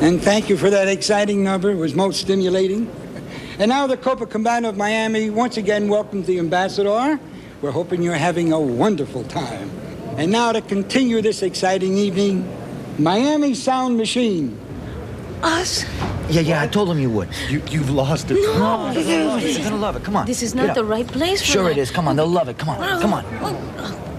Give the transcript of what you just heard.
And thank you for that exciting number. It was most stimulating. And now the Copacabana of Miami once again welcomes the ambassador. We're hoping you're having a wonderful time. And now to continue this exciting evening, Miami Sound Machine. Us? Yeah, I told him you would. You've lost it. No. You're gonna love it. Come on. This is not the right place for Sure that. it is. Come on, they'll love it. Come on, come on. Oh,